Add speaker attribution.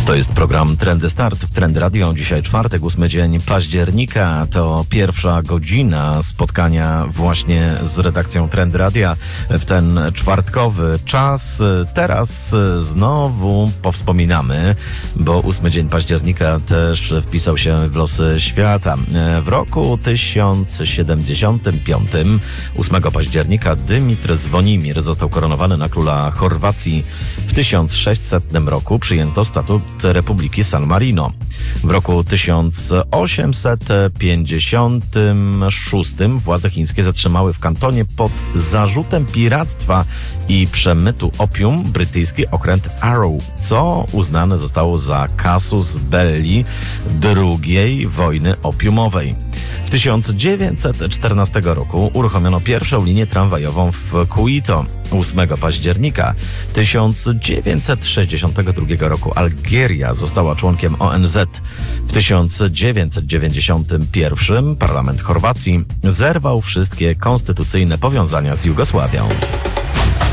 Speaker 1: To jest program Trendy Start w Trendy Radio. Dzisiaj czwartek, 8 dzień października. To pierwsza godzina spotkania właśnie z redakcją Trendy Radia w ten czwartkowy czas. Teraz znowu powspominamy, bo 8 dzień października też wpisał się w losy świata. W roku 1075, 8 października, Dymitr Zwonimir został koronowany na króla Chorwacji. W 1600 roku przyjęto statut Republiki San Marino. W roku 1856 władze chińskie zatrzymały w Kantonie pod zarzutem piractwa i przemytu opium brytyjski okręt Arrow, co uznane zostało za casus belli II wojny opiumowej. W 1914 roku uruchomiono pierwszą linię tramwajową w Quito. 8 października 1962 roku Algieria została członkiem ONZ. W 1991 parlament Chorwacji zerwał wszystkie konstytucyjne powiązania z Jugosławią.